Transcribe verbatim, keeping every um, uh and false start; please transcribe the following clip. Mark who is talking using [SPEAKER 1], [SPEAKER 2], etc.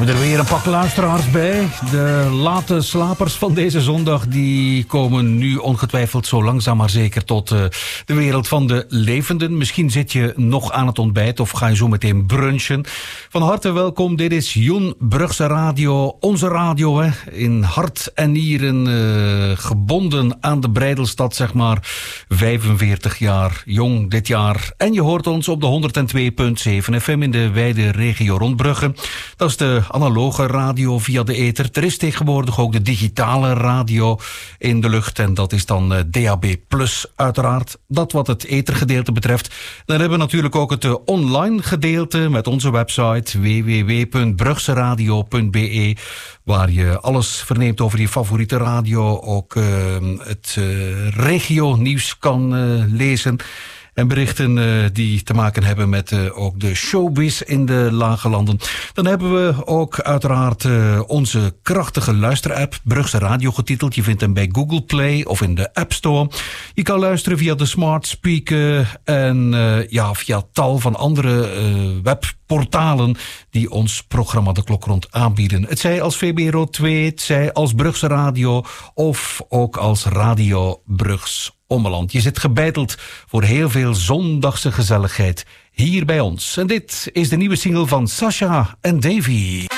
[SPEAKER 1] hebben er weer een pak luisteraars bij. De late slapers van deze zondag die komen nu ongetwijfeld zo langzaam maar zeker tot uh, de wereld van de levenden. Misschien zit je nog aan het ontbijt of ga je zo meteen brunchen. Van harte welkom, dit is Joen Brugse Radio, onze radio, hè, in hart en nieren, uh, gebonden aan de Breidelstad, zeg maar. vijfenveertig jaar jong dit jaar. En je hoort ons op de honderdtwee komma zeven F M in de wijde regio rond Brugge. Dat is de analoge radio via de ether. Er is tegenwoordig ook de digitale radio in de lucht. En dat is dan uh, D A B plus uiteraard. Dat wat het ethergedeelte betreft. Dan hebben we natuurlijk ook het uh, online gedeelte met onze website w w w punt brugseradio punt b e, waar je alles verneemt over je favoriete radio. Ook uh, het uh, regio-nieuws kan uh, lezen. En berichten uh, die te maken hebben met uh, ook de showbiz in de lage landen. Dan hebben we ook uiteraard uh, onze krachtige luisterapp, Brugse Radio getiteld. Je vindt hem bij Google Play of in de App Store. Je kan luisteren via de smart speaker en uh, ja, via tal van andere uh, webportalen die ons programma De Klok Rond aanbieden. Het zij als V B R O twee, het zij als Brugse Radio of ook als Radio Brugs Ommeland. Je zit gebeiteld voor heel veel zondagse gezelligheid hier bij ons. En dit is de nieuwe single van Sasha en Davy.